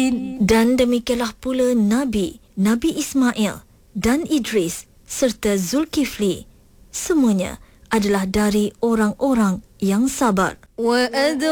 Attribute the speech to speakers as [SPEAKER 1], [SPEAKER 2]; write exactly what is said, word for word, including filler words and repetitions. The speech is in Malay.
[SPEAKER 1] Dan demikianlah pula Nabi, Nabi Ismail dan Idris serta Zulkifli. Semuanya adalah dari orang-orang yang sabar.